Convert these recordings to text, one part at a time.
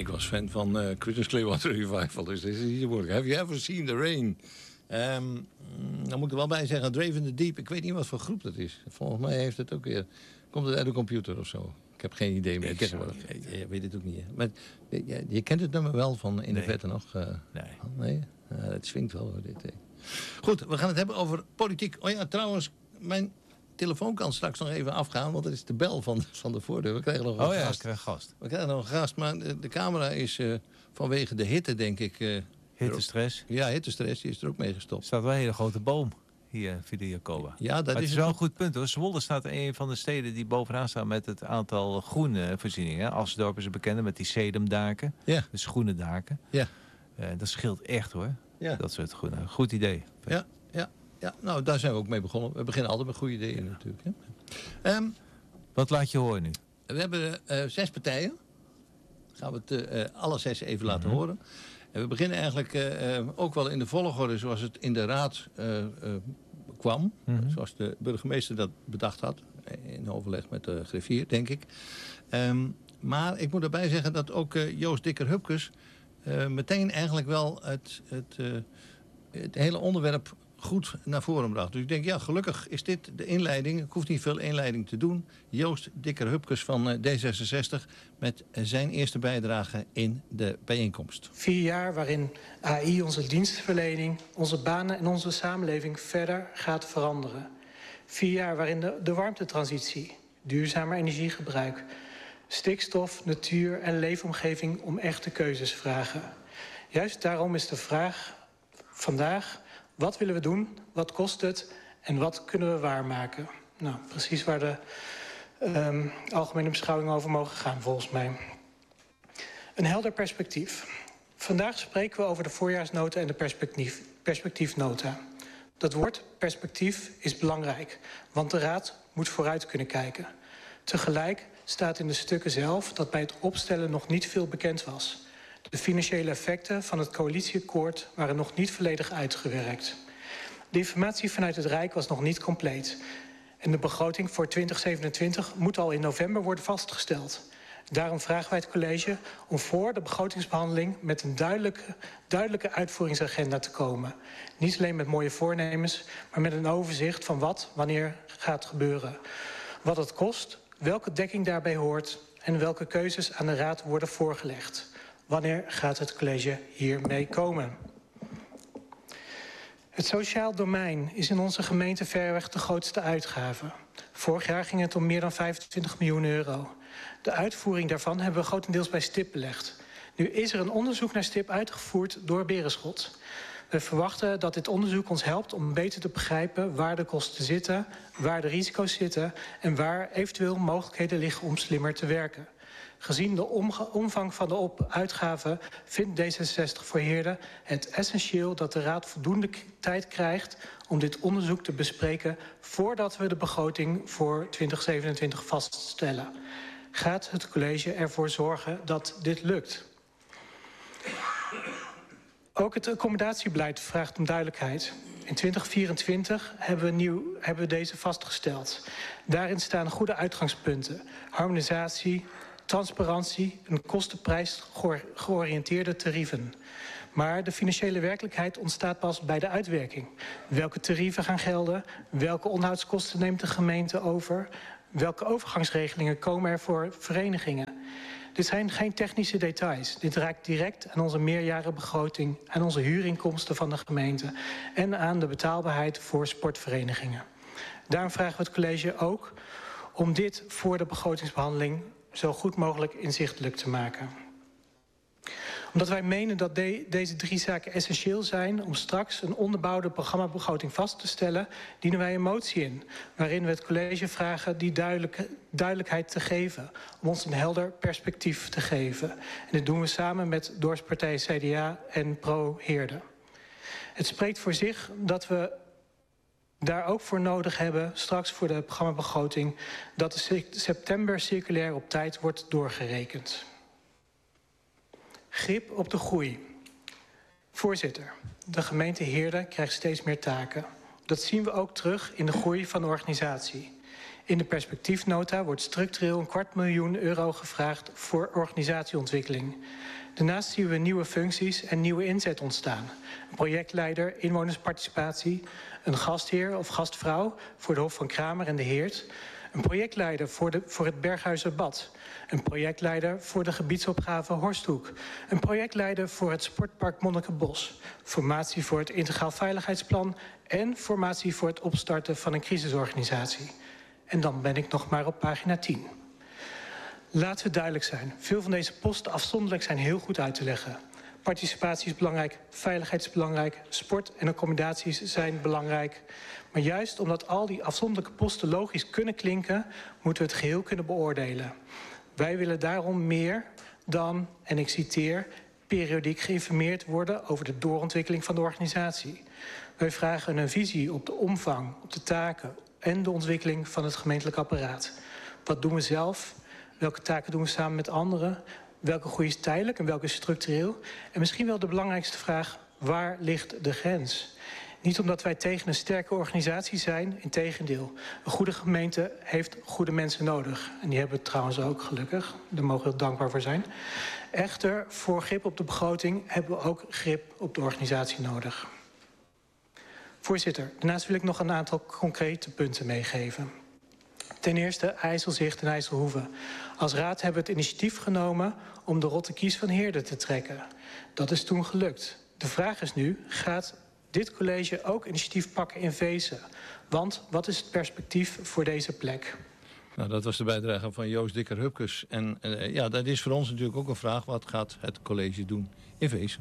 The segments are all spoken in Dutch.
Ik was fan van Creedence Clearwater Revival, dus dit is niet zo moeilijk. Have you ever seen the rain? Dan moet ik er wel bij zeggen, Drave in the Deep. Ik weet niet wat voor groep dat is. Volgens mij heeft het ook weer... Komt het uit de computer of zo? Ik heb geen idee meer. Je weet het ook niet. Hè? Maar je kent het nummer wel van In de Vette nog? Nee? Het swingt wel hoor, dit. Goed, we gaan het hebben over politiek. Oh ja, trouwens, mijn telefoon kan straks nog even afgaan, want dat is de bel van de voordeur. We krijgen nog een gast. We krijgen nog een gast, maar de camera is vanwege de hitte, denk ik... hittestress? Ja, hittestress, die is er ook mee gestopt. Er staat wel een hele grote boom hier, Villa Jacoba. Ja, dat is wel een goed punt hoor. Zwolle staat een van de steden die bovenaan staan met het aantal groene voorzieningen. Asdorp is er bekend met die sedumdaken, de groene daken. Ja. Dat scheelt echt hoor, dat soort groene. Goed idee. Ja, nou daar zijn we ook mee begonnen. We beginnen altijd met goede ideeën natuurlijk. Hè. Wat laat je horen nu? We hebben 6 partijen. Gaan we het alle 6 even laten horen. En we beginnen eigenlijk ook wel in de volgorde zoals het in de raad kwam. Zoals de burgemeester dat bedacht had. In overleg met de griffier, denk ik. Maar ik moet erbij zeggen dat ook Joost Dikker-Hupkes meteen eigenlijk wel het hele onderwerp goed naar voren bracht. Dus ik denk, ja, gelukkig is dit de inleiding. Ik hoef niet veel inleiding te doen. Joost Dikker-Hupkes van D66 met zijn eerste bijdrage in de bijeenkomst. 4 jaar waarin AI onze dienstverlening, onze banen en onze samenleving verder gaat veranderen. 4 jaar waarin de warmtetransitie, duurzamer energiegebruik, stikstof, natuur en leefomgeving om echte keuzes vragen. Juist daarom is de vraag vandaag: wat willen we doen, wat kost het en wat kunnen we waarmaken? Nou, precies waar de algemene beschouwingen over mogen gaan, volgens mij. Een helder perspectief. Vandaag spreken we over de voorjaarsnota en de perspectiefnota. Dat woord perspectief is belangrijk, want de Raad moet vooruit kunnen kijken. Tegelijk staat in de stukken zelf dat bij het opstellen nog niet veel bekend was. De financiële effecten van het coalitieakkoord waren nog niet volledig uitgewerkt. De informatie vanuit het Rijk was nog niet compleet. En de begroting voor 2027 moet al in november worden vastgesteld. Daarom vragen wij het college om voor de begrotingsbehandeling met een duidelijke uitvoeringsagenda te komen. Niet alleen met mooie voornemens, maar met een overzicht van wat wanneer gaat gebeuren. Wat het kost, welke dekking daarbij hoort en welke keuzes aan de Raad worden voorgelegd. Wanneer gaat het college hiermee komen? Het sociaal domein is in onze gemeente verreweg de grootste uitgave. Vorig jaar ging het om meer dan 25 miljoen euro. De uitvoering daarvan hebben we grotendeels bij STIP belegd. Nu is er een onderzoek naar STIP uitgevoerd door Berenschot. We verwachten dat dit onderzoek ons helpt om beter te begrijpen waar de kosten zitten, waar de risico's zitten en waar eventueel mogelijkheden liggen om slimmer te werken. Gezien de omvang van de uitgaven vindt D66 voor Heerden het essentieel dat de Raad voldoende tijd krijgt om dit onderzoek te bespreken voordat we de begroting voor 2027 vaststellen. Gaat het college ervoor zorgen dat dit lukt? Ook het accommodatiebeleid vraagt om duidelijkheid. In 2024 hebben we deze vastgesteld. Daarin staan goede uitgangspunten: harmonisatie, transparantie en kostenprijs georiënteerde tarieven. Maar de financiële werkelijkheid ontstaat pas bij de uitwerking. Welke tarieven gaan gelden? Welke onderhoudskosten neemt de gemeente over? Welke overgangsregelingen komen er voor verenigingen? Dit zijn geen technische details. Dit raakt direct aan onze meerjarenbegroting, aan onze huurinkomsten van de gemeente en aan de betaalbaarheid voor sportverenigingen. Daarom vragen we het college ook om dit voor de begrotingsbehandeling zo goed mogelijk inzichtelijk te maken. Omdat wij menen dat deze 3 zaken essentieel zijn om straks een onderbouwde programmabegroting vast te stellen, dienen wij een motie in, waarin we het college vragen die duidelijkheid te geven, om ons een helder perspectief te geven. En dit doen we samen met dorpspartij CDA en Pro Heerden. Het spreekt voor zich dat we daar ook voor nodig hebben, straks voor de programmabegroting, dat de september circulair op tijd wordt doorgerekend. Grip op de groei. Voorzitter, de gemeente Heerden krijgt steeds meer taken. Dat zien we ook terug in de groei van de organisatie. In de perspectiefnota wordt structureel €250.000 gevraagd voor organisatieontwikkeling. Daarnaast zien we nieuwe functies en nieuwe inzet ontstaan. Een projectleider, inwonersparticipatie, een gastheer of gastvrouw voor de Hof van Kramer en de Heert, een projectleider voor het Berghuizerbad, een projectleider voor de gebiedsopgave Horsthoek, een projectleider voor het sportpark Monnikenbos, formatie voor het Integraal Veiligheidsplan en formatie voor het opstarten van een crisisorganisatie. En dan ben ik nog maar op pagina 10. Laten we duidelijk zijn. Veel van deze posten afzonderlijk zijn heel goed uit te leggen. Participatie is belangrijk, veiligheid is belangrijk, sport en accommodaties zijn belangrijk. Maar juist omdat al die afzonderlijke posten logisch kunnen klinken, moeten we het geheel kunnen beoordelen. Wij willen daarom meer dan, en ik citeer, periodiek geïnformeerd worden over de doorontwikkeling van de organisatie. Wij vragen een visie op de omvang, op de taken en de ontwikkeling van het gemeentelijk apparaat. Wat doen we zelf? Welke taken doen we samen met anderen? Welke groei is tijdelijk en welke is structureel? En misschien wel de belangrijkste vraag, waar ligt de grens? Niet omdat wij tegen een sterke organisatie zijn, integendeel. Een goede gemeente heeft goede mensen nodig. En die hebben we trouwens ook, gelukkig. Daar mogen we dankbaar voor zijn. Echter, voor grip op de begroting hebben we ook grip op de organisatie nodig. Voorzitter, daarnaast wil ik nog een aantal concrete punten meegeven. Ten eerste IJsselzicht en IJsselhoeven. Als raad hebben we het initiatief genomen om de rotte kies van Heerde te trekken. Dat is toen gelukt. De vraag is nu, gaat dit college ook initiatief pakken in Vezen? Want wat is het perspectief voor deze plek? Nou, dat was de bijdrage van Joost Dikker-Hupkes. En ja, dat is voor ons natuurlijk ook een vraag. Wat gaat het college doen in Vezen?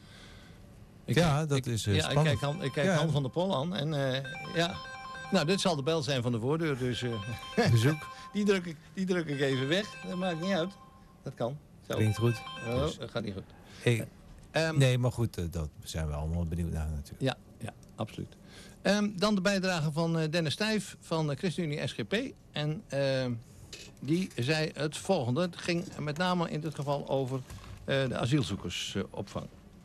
Dat is spannend. Ik kijk Han van der Pol aan. En ja, nou, dit zal de bel zijn van de voordeur. Dus bezoek. die druk ik even weg. Dat maakt niet uit. Dat kan. Zo. Klinkt goed. Oh, dat gaat niet goed. Hey, nee, maar goed, dat zijn we allemaal benieuwd naar natuurlijk. Ja, absoluut. Dan de bijdrage van Dennis Stijf van de ChristenUnie SGP. En die zei het volgende. Het ging met name in dit geval over de asielzoekersopvang.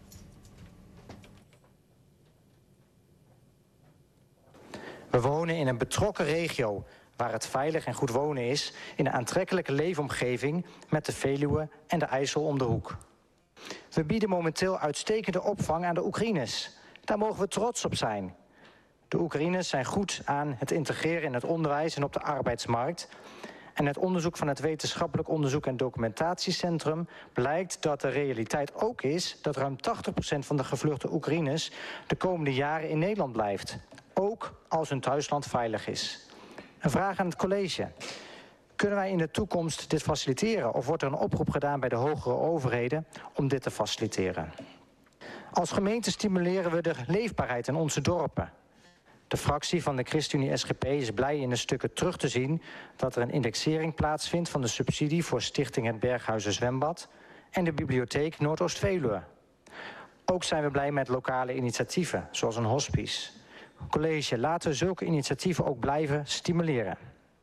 We wonen in een betrokken regio waar het veilig en goed wonen is, in een aantrekkelijke leefomgeving met de Veluwe en de IJssel om de hoek. We bieden momenteel uitstekende opvang aan de Oekraïners. Daar mogen we trots op zijn. De Oekraïners zijn goed aan het integreren in het onderwijs en op de arbeidsmarkt. En uit onderzoek van het Wetenschappelijk Onderzoek en Documentatiecentrum blijkt dat de realiteit ook is dat ruim 80% van de gevluchte Oekraïners de komende jaren in Nederland blijft. Ook als hun thuisland veilig is. Een vraag aan het college. Kunnen wij in de toekomst dit faciliteren? Of wordt er een oproep gedaan bij de hogere overheden om dit te faciliteren? Als gemeente stimuleren we de leefbaarheid in onze dorpen. De fractie van de ChristenUnie SGP is blij in de stukken terug te zien dat er een indexering plaatsvindt van de subsidie voor Stichting Het Berghuizen Zwembad en de Bibliotheek Noordoost-Veluwe. Ook zijn we blij met lokale initiatieven, zoals een hospice. College, laten we zulke initiatieven ook blijven stimuleren.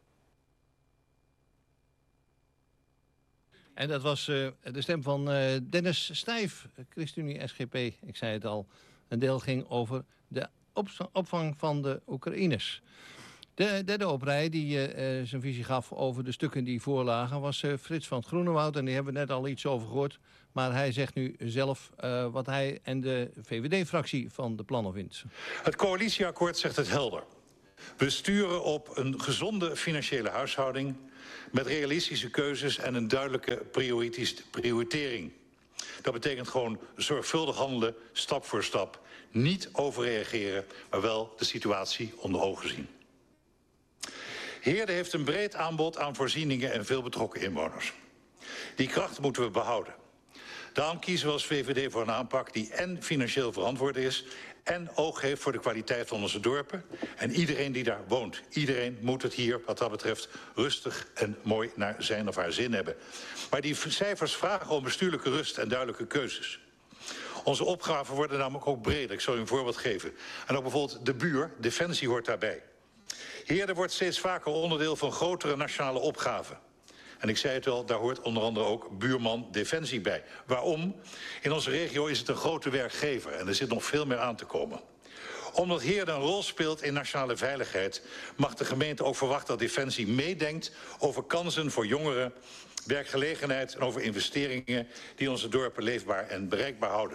En dat was de stem van Dennis Stijf, ChristenUnie SGP. Ik zei het al, een deel ging over de opvang van de Oekraïners. De derde op rij die zijn visie gaf over de stukken die voorlagen was Frits van het Groenewoud. En die hebben we net al iets over gehoord. Maar hij zegt nu zelf wat hij en de VVD-fractie van de plannen vindt. Het coalitieakkoord zegt het helder. We sturen op een gezonde financiële huishouding met realistische keuzes en een duidelijke prioritering. Dat betekent gewoon zorgvuldig handelen, stap voor stap. Niet overreageren, maar wel de situatie onder ogen zien. Heerde heeft een breed aanbod aan voorzieningen en veel betrokken inwoners. Die kracht moeten we behouden. Daarom kiezen we als VVD voor een aanpak die en financieel verantwoord is en oog heeft voor de kwaliteit van onze dorpen en iedereen die daar woont. Iedereen moet het hier, wat dat betreft, rustig en mooi naar zijn of haar zin hebben. Maar die cijfers vragen om bestuurlijke rust en duidelijke keuzes. Onze opgaven worden namelijk ook breder. Ik zal u een voorbeeld geven. En ook bijvoorbeeld de buur, Defensie hoort daarbij. Heerde wordt steeds vaker onderdeel van grotere nationale opgaven. En ik zei het al, daar hoort onder andere ook buurman Defensie bij. Waarom? In onze regio is het een grote werkgever en er zit nog veel meer aan te komen. Omdat Heerden een rol speelt in nationale veiligheid, mag de gemeente ook verwachten dat Defensie meedenkt over kansen voor jongeren, werkgelegenheid en over investeringen die onze dorpen leefbaar en bereikbaar houden.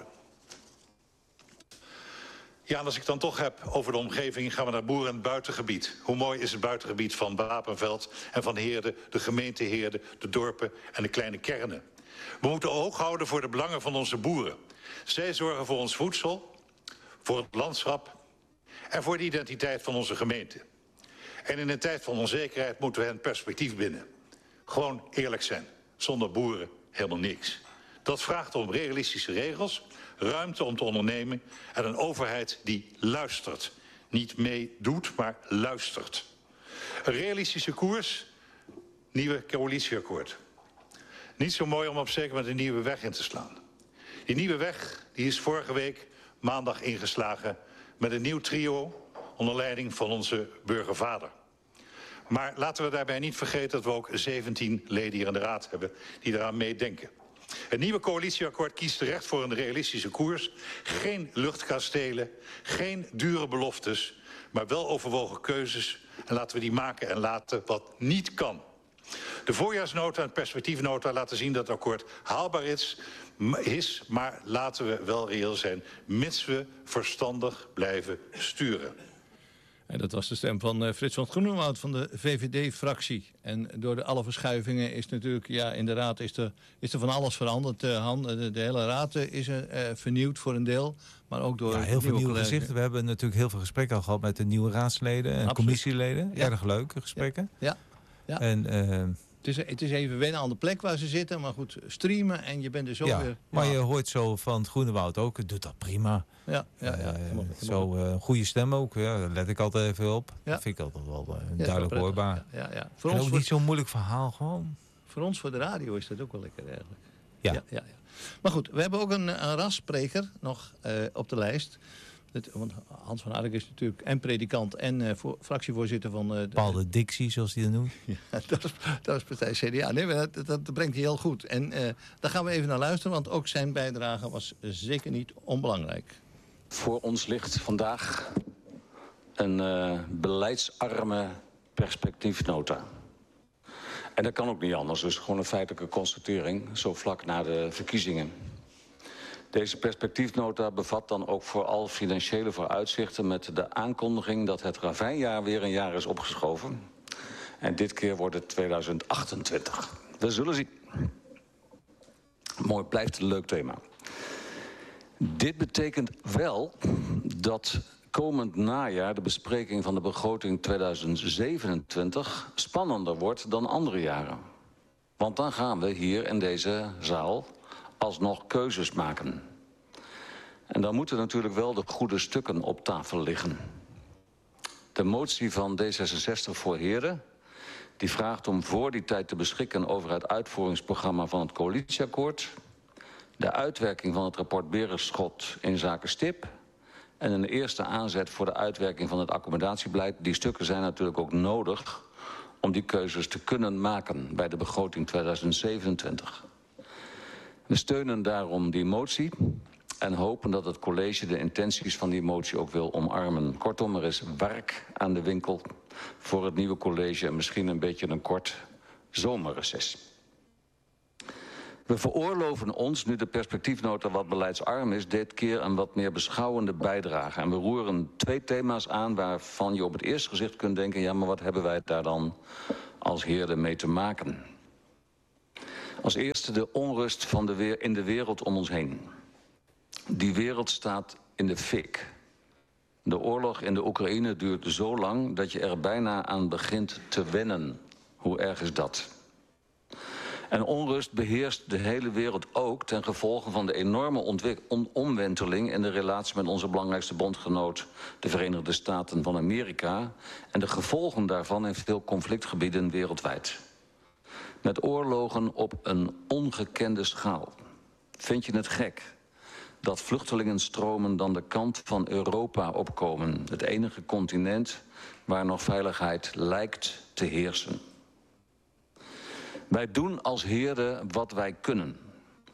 Ja, en als ik het dan toch heb over de omgeving, gaan we naar Boeren en het buitengebied. Hoe mooi is het buitengebied van Wapenveld en van Heerden, de gemeente Heerden, de dorpen en de kleine kernen. We moeten oog houden voor de belangen van onze boeren. Zij zorgen voor ons voedsel, voor het landschap en voor de identiteit van onze gemeente. En in een tijd van onzekerheid moeten we hen perspectief bieden. Gewoon eerlijk zijn. Zonder boeren helemaal niks. Dat vraagt om realistische regels, ruimte om te ondernemen en een overheid die luistert. Niet meedoet, maar luistert. Een realistische koers, nieuwe coalitieakkoord. Niet zo mooi om op zeker met een nieuwe weg in te slaan. Die nieuwe weg die is vorige week maandag ingeslagen met een nieuw trio onder leiding van onze burgervader. Maar laten we daarbij niet vergeten dat we ook 17 leden hier in de Raad hebben die eraan meedenken. Het nieuwe coalitieakkoord kiest terecht voor een realistische koers. Geen luchtkastelen, geen dure beloftes, maar wel overwogen keuzes. En laten we die maken en laten wat niet kan. De voorjaarsnota en perspectiefnota laten zien dat het akkoord haalbaar is, maar laten we wel reëel zijn, mits we verstandig blijven sturen. En dat was de stem van Frits van Groenewoud van de VVD-fractie. En door alle verschuivingen is natuurlijk, ja, in de Raad is er van alles veranderd. De hele Raad is vernieuwd voor een deel, maar ook door heel veel nieuwe collega's. gezichten. We hebben natuurlijk heel veel gesprekken al gehad met de nieuwe raadsleden en commissieleden. Ja. Erg leuke gesprekken. Ja. En het is even wennen aan de plek waar ze zitten, maar goed, streamen en je bent er zo weer. Maar je hoort zo van het Groenewoud ook, doet dat prima. Goede stem ook, daar let ik altijd even op. Ja. Dat vind ik altijd wel duidelijk hoorbaar. Ja. Voor ons niet zo'n moeilijk verhaal gewoon. Voor ons, voor de radio, is dat ook wel lekker eigenlijk. Ja. Maar goed, we hebben ook een rastspreker nog op de lijst. Want Hans van Ark is natuurlijk en predikant en fractievoorzitter van... Paul de Dixie, zoals hij dat noemt. Ja, dat is partij CDA. Nee, dat brengt hij heel goed. En daar gaan we even naar luisteren, want ook zijn bijdrage was zeker niet onbelangrijk. Voor ons ligt vandaag een beleidsarme perspectiefnota. En dat kan ook niet anders, dus gewoon een feitelijke constatering, zo vlak na de verkiezingen. Deze perspectiefnota bevat dan ook vooral financiële vooruitzichten met de aankondiging dat het ravijnjaar weer een jaar is opgeschoven. En dit keer wordt het 2028. We zullen zien. Mooi, blijft een leuk thema. Dit betekent wel dat komend najaar de bespreking van de begroting 2027 spannender wordt dan andere jaren. Want dan gaan we hier in deze zaal alsnog keuzes maken. En dan moeten natuurlijk wel de goede stukken op tafel liggen. De motie van D66 voor Heerden, die vraagt om voor die tijd te beschikken over het uitvoeringsprogramma van het coalitieakkoord, de uitwerking van het rapport Berenschot in zaken stip en een eerste aanzet voor de uitwerking van het accommodatiebeleid. Die stukken zijn natuurlijk ook nodig om die keuzes te kunnen maken bij de begroting 2027. We steunen daarom die motie en hopen dat het college de intenties van die motie ook wil omarmen. Kortom, er is werk aan de winkel voor het nieuwe college en misschien een beetje een kort zomerreces. We veroorloven ons, nu de perspectiefnota wat beleidsarm is, dit keer een wat meer beschouwende bijdrage. En we roeren 2 thema's aan waarvan je op het eerste gezicht kunt denken, ja, maar wat hebben wij daar dan als Heerden mee te maken? Als eerste de onrust in de wereld om ons heen. Die wereld staat in de fik. De oorlog in de Oekraïne duurt zo lang dat je er bijna aan begint te wennen. Hoe erg is dat? En onrust beheerst de hele wereld ook ten gevolge van de enorme omwenteling in de relatie met onze belangrijkste bondgenoot, de Verenigde Staten van Amerika, en de gevolgen daarvan in veel conflictgebieden wereldwijd. Met oorlogen op een ongekende schaal. Vind je het gek dat vluchtelingenstromen dan de kant van Europa opkomen? Het enige continent waar nog veiligheid lijkt te heersen. Wij doen als Heerden wat wij kunnen.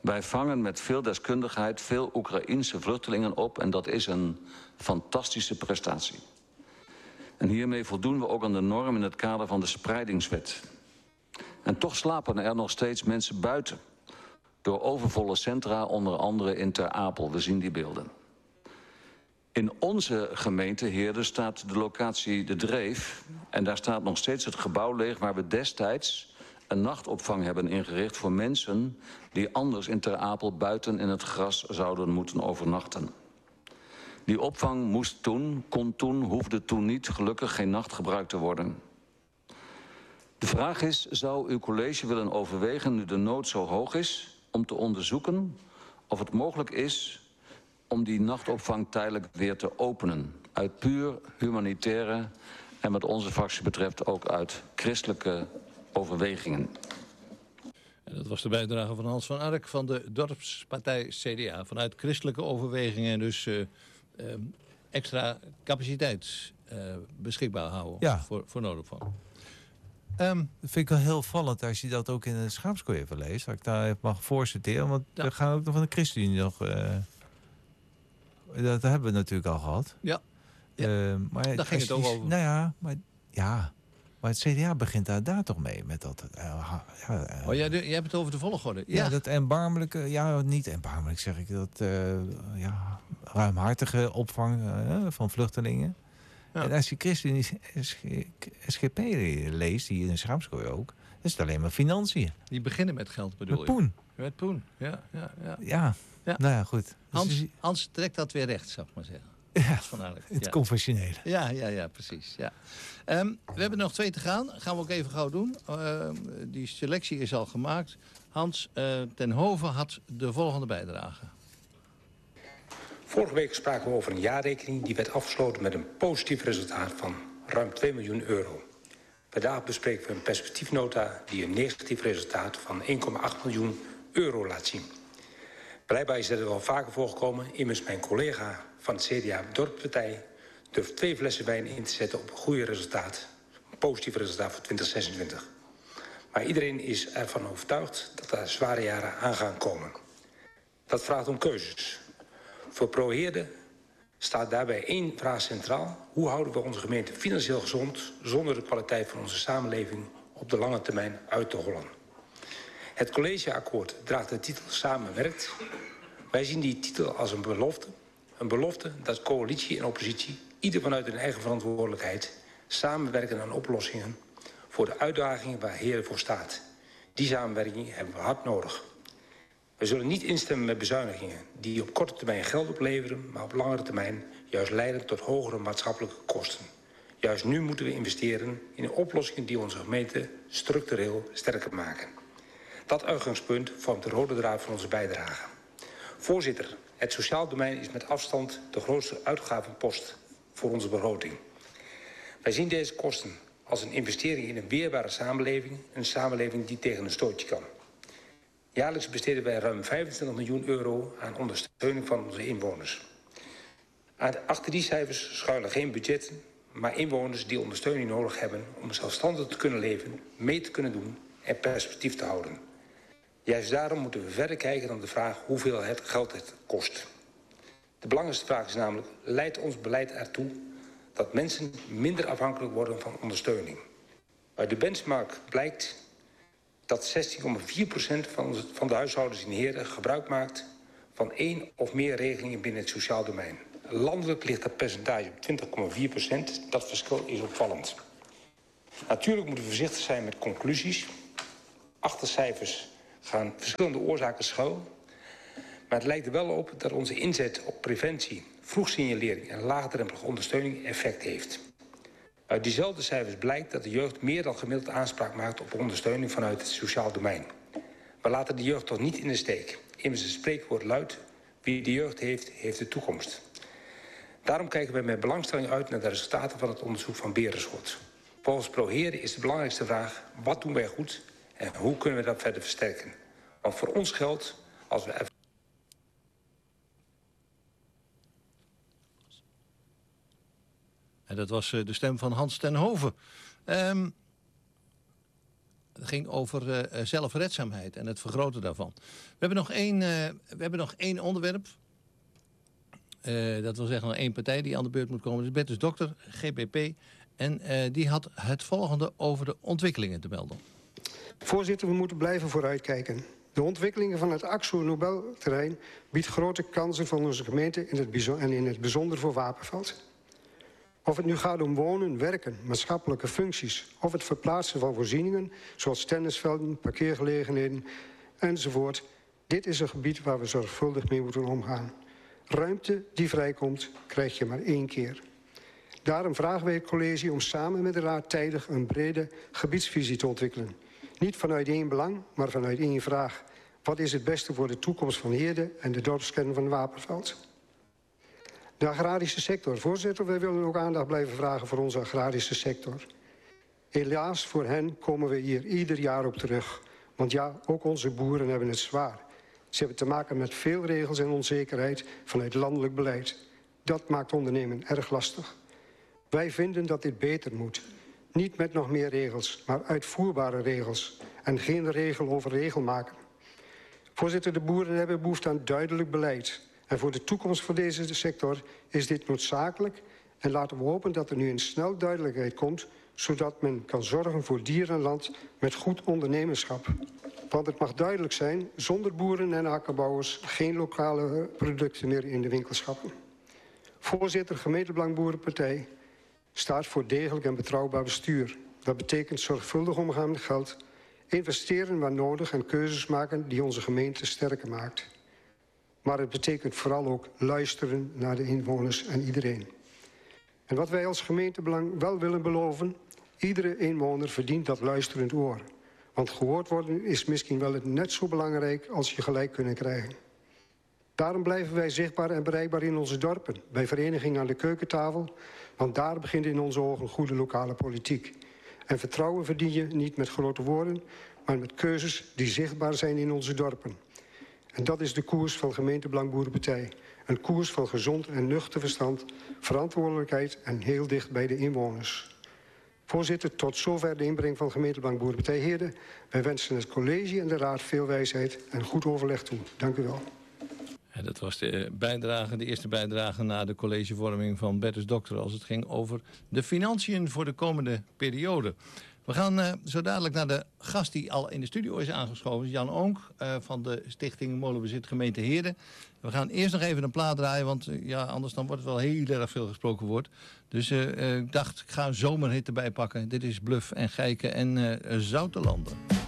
Wij vangen met veel deskundigheid veel Oekraïense vluchtelingen op en dat is een fantastische prestatie. En hiermee voldoen we ook aan de norm in het kader van de spreidingswet. En toch slapen er nog steeds mensen buiten. Door overvolle centra, onder andere in Ter Apel. We zien die beelden. In onze gemeente Heerde staat de locatie De Dreef. En daar staat nog steeds het gebouw leeg waar we destijds een nachtopvang hebben ingericht voor mensen die anders in Ter Apel buiten in het gras zouden moeten overnachten. Die opvang moest toen, kon toen, hoefde toen niet, gelukkig geen nacht gebruikt te worden. De vraag is, zou uw college willen overwegen, nu de nood zo hoog is, om te onderzoeken of het mogelijk is om die nachtopvang tijdelijk weer te openen? Uit puur humanitaire en wat onze fractie betreft ook uit christelijke overwegingen. En dat was de bijdrage van Hans van Ark van de dorpspartij CDA. Vanuit christelijke overwegingen dus extra capaciteit beschikbaar houden voor noodopvang. Dat vind ik wel heel opvallend als je dat ook in de Schaapskooi even leest. Dat ik daar even mag voorsorteren. Want we gaan ook nog van de ChristenUnie nog... dat hebben we natuurlijk al gehad. Ja. Maar daar ging het ook over. Nou ja, maar het CDA begint daar toch mee. Met dat, jij hebt het over de volgorde. Ja, dat erbarmelijke... Ja, niet erbarmelijk zeg ik. Dat ruimhartige opvang van vluchtelingen. Ja. En als je ChristenUnie SGP leest, die in de Schaapskooi ook, is het alleen maar financiën. Die beginnen met geld, bedoel met poen. Met poen, ja. Nou ja, goed. Hans trekt dat weer recht, zou ik maar zeggen. Ja, het conventionele. Ja, precies. Ja. We hebben nog 2 te gaan. Gaan we ook even gauw doen. Die selectie is al gemaakt. Hans ten Hove had de volgende bijdrage. Vorige week spraken we over een jaarrekening die werd afgesloten met een positief resultaat van ruim 2 miljoen euro. Vandaag bespreken we een perspectiefnota die een negatief resultaat van 1,8 miljoen euro laat zien. Blijkbaar is dat wel vaker voorgekomen. Immers mijn collega van het CDA Dorpspartij durft 2 flessen wijn in te zetten op een goede resultaat. Een positief resultaat voor 2026. Maar iedereen is ervan overtuigd dat er zware jaren aan gaan komen. Dat vraagt om keuzes. Voor ProHeerde staat daarbij 1 vraag centraal. Hoe houden we onze gemeente financieel gezond zonder de kwaliteit van onze samenleving op de lange termijn uit te hollen? Het collegeakkoord draagt de titel Samenwerkt. Wij zien die titel als een belofte. Een belofte dat coalitie en oppositie ieder vanuit hun eigen verantwoordelijkheid samenwerken aan oplossingen voor de uitdagingen waar Heerde voor staat. Die samenwerking hebben we hard nodig. We zullen niet instemmen met bezuinigingen die op korte termijn geld opleveren, maar op langere termijn juist leiden tot hogere maatschappelijke kosten. Juist nu moeten we investeren in oplossingen die onze gemeente structureel sterker maken. Dat uitgangspunt vormt de rode draad van onze bijdrage. Voorzitter, het sociaal domein is met afstand de grootste uitgavenpost voor onze begroting. Wij zien deze kosten als een investering in een weerbare samenleving, een samenleving die tegen een stootje kan. Jaarlijks besteden wij ruim 25 miljoen euro aan ondersteuning van onze inwoners. Achter die cijfers schuilen geen budgetten, maar inwoners die ondersteuning nodig hebben om zelfstandig te kunnen leven, mee te kunnen doen en perspectief te houden. Juist daarom moeten we verder kijken dan de vraag hoeveel het geld het kost. De belangrijkste vraag is namelijk, leidt ons beleid ertoe dat mensen minder afhankelijk worden van ondersteuning? Uit de benchmark blijkt dat 16,4% van de huishoudens in Heerde gebruik maakt van 1 of meer regelingen binnen het sociaal domein. Landelijk ligt dat percentage op 20,4%. Dat verschil is opvallend. Natuurlijk moeten we voorzichtig zijn met conclusies. Achter cijfers gaan verschillende oorzaken schuil. Maar het lijkt er wel op dat onze inzet op preventie, vroegsignalering en laagdrempelige ondersteuning effect heeft. Uit diezelfde cijfers blijkt dat de jeugd meer dan gemiddeld aanspraak maakt op ondersteuning vanuit het sociaal domein. We laten de jeugd toch niet in de steek. Immers het spreekwoord luidt, wie de jeugd heeft, heeft de toekomst. Daarom kijken wij met belangstelling uit naar de resultaten van het onderzoek van Berenschot. Volgens ProHeerde is de belangrijkste vraag, wat doen wij goed en hoe kunnen we dat verder versterken? Want voor ons geldt, als we... En dat was de stem van Hans ten Hove. Het ging over zelfredzaamheid en het vergroten daarvan. We hebben nog één onderwerp. Dat wil zeggen nog één partij die aan de beurt moet komen. Dus Bertus Dokter, GPP. En die had het volgende over de ontwikkelingen te melden. Voorzitter, we moeten blijven vooruitkijken. De ontwikkelingen van het Axo-Nobelterrein biedt grote kansen van onze gemeente in het bijzonder voor Wapenveld. Of het nu gaat om wonen, werken, maatschappelijke functies of het verplaatsen van voorzieningen zoals tennisvelden, parkeergelegenheden enzovoort. Dit is een gebied waar we zorgvuldig mee moeten omgaan. Ruimte die vrijkomt, krijg je maar 1 keer. Daarom vragen wij het college om samen met de raad tijdig een brede gebiedsvisie te ontwikkelen. Niet vanuit 1 belang, maar vanuit 1 vraag. Wat is het beste voor de toekomst van Heerde en de dorpskern van Wapenveld? De agrarische sector. Voorzitter, wij willen ook aandacht blijven vragen voor onze agrarische sector. Helaas, voor hen komen we hier ieder jaar op terug. Want ja, ook onze boeren hebben het zwaar. Ze hebben te maken met veel regels en onzekerheid vanuit landelijk beleid. Dat maakt ondernemen erg lastig. Wij vinden dat dit beter moet. Niet met nog meer regels, maar uitvoerbare regels. En geen regel over regel maken. Voorzitter, de boeren hebben behoefte aan duidelijk beleid. En voor de toekomst van deze sector is dit noodzakelijk. En laten we hopen dat er nu een snel duidelijkheid komt, zodat men kan zorgen voor dier en land met goed ondernemerschap. Want het mag duidelijk zijn, zonder boeren en akkerbouwers geen lokale producten meer in de winkelschappen. Voorzitter, Gemeentebelang Boerenpartij staat voor degelijk en betrouwbaar bestuur. Dat betekent zorgvuldig omgaan met geld, investeren waar nodig en keuzes maken die onze gemeente sterker maakt. Maar het betekent vooral ook luisteren naar de inwoners en iedereen. En wat wij als gemeentebelang wel willen beloven, iedere inwoner verdient dat luisterend oor. Want gehoord worden is misschien wel net zo belangrijk als je gelijk kunnen krijgen. Daarom blijven wij zichtbaar en bereikbaar in onze dorpen, bij verenigingen aan de keukentafel, want daar begint in onze ogen goede lokale politiek. En vertrouwen verdien je niet met grote woorden, maar met keuzes die zichtbaar zijn in onze dorpen. En dat is de koers van Gemeentebelang Boerenpartij. Een koers van gezond en nuchter verstand, verantwoordelijkheid en heel dicht bij de inwoners. Voorzitter, tot zover de inbreng van Gemeentebelang Boerenpartij Heerde. Wij wensen het college en de raad veel wijsheid en goed overleg toe. Dank u wel. Ja, dat was de eerste bijdrage na de collegevorming van Bertus Dokter als het ging over de financiën voor de komende periode. We gaan zo dadelijk naar de gast die al in de studio is aangeschoven. Jan Oonk van de Stichting Molenbezit Gemeente Heerde. We gaan eerst nog even een plaat draaien, want anders dan wordt het wel heel erg veel gesproken woord. Dus ik dacht, ik ga een zomerhit erbij pakken. Dit is Bluff en Gijken en Zoutelanden.